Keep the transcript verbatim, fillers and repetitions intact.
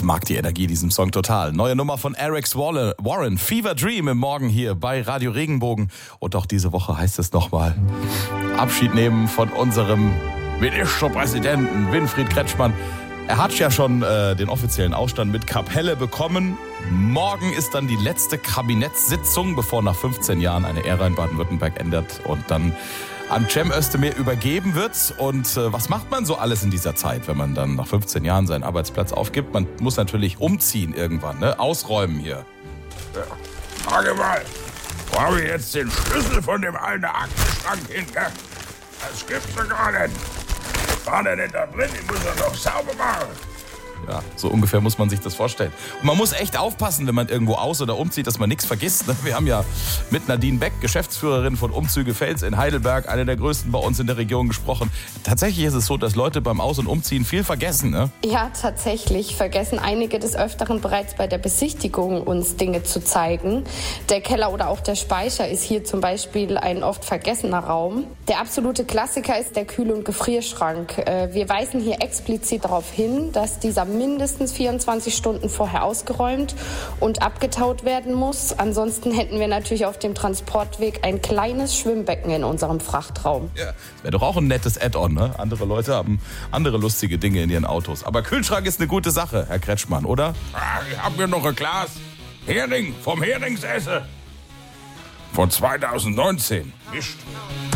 mag die Energie in diesem Song total. Neue Nummer von Eric Warren, Fever Dream im Morgen hier bei Radio Regenbogen. Und auch diese Woche heißt es nochmal Abschied nehmen von unserem Ministerpräsidenten Winfried Kretschmann. Er hat ja schon äh, den offiziellen Ausstand mit Kapelle bekommen. Morgen ist dann die letzte Kabinettssitzung, bevor nach fünfzehn Jahren eine Ära in Baden-Württemberg endet und dann an Cem Özdemir übergeben wird. Und äh, was macht man so alles in dieser Zeit, wenn man dann nach fünfzehn Jahren seinen Arbeitsplatz aufgibt? Man muss natürlich umziehen irgendwann, ne? Ausräumen hier. Ja. Frage mal, wo habe ich jetzt den Schlüssel von dem alten Aktenschrank hin? Gell? Das gibt's doch gar nicht. War der denn da drin? Ich muss er doch sauber machen. Ja, so ungefähr muss man sich das vorstellen. Und man muss echt aufpassen, wenn man irgendwo aus- oder umzieht, dass man nichts vergisst. Wir haben ja mit Nadine Beck, Geschäftsführerin von Umzüge Fels in Heidelberg, eine der größten bei uns in der Region, gesprochen. Tatsächlich ist es so, dass Leute beim Aus- und Umziehen viel vergessen, ne? Ja, tatsächlich vergessen einige des Öfteren bereits bei der Besichtigung uns Dinge zu zeigen. Der Keller oder auch der Speicher ist hier zum Beispiel ein oft vergessener Raum. Der absolute Klassiker ist der Kühl- und Gefrierschrank. Wir weisen hier explizit darauf hin, dass dieser mindestens vierundzwanzig Stunden vorher ausgeräumt und abgetaut werden muss. Ansonsten hätten wir natürlich auf dem Transportweg ein kleines Schwimmbecken in unserem Frachtraum. Ja, das wäre doch auch ein nettes Add-on, ne? Andere Leute haben andere lustige Dinge in ihren Autos. Aber Kühlschrank ist eine gute Sache, Herr Kretschmann, oder? Ach, ich hab mir noch ein Glas Hering vom Heringsesse von zweitausendneunzehn. Mist.